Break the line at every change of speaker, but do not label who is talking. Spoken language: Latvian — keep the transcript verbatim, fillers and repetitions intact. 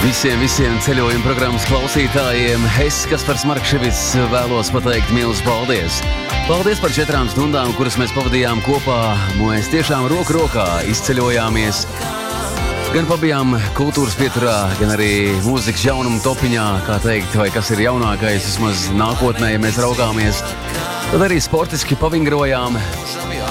Visiem, visiem ceļojuma programmas klausītājiem, es, Kaspars Markševics, vēlos pateikt milzu paldies. Paldies par četrām stundām, kuras mēs pavadījām kopā. Mēs tiešām roku rokā izceļojāmies. Gan pabijām kultūras pieturā, gan arī mūzikas jaunumu topiņā, kā teikt, vai kas ir jaunākais, vismaz nākotnē, ja mēs raugāmies. Tad arī sportiski pavingrojām.